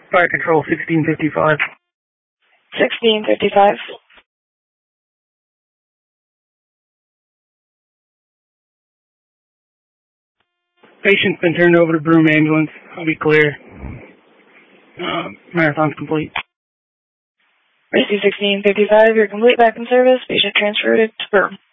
Fire Control 1655. 1655. Patient's been turned over to Broome Ambulance. I'll be clear. Marathon's complete. Rescue 1655, you're complete, back in service. Patient transferred to Broome.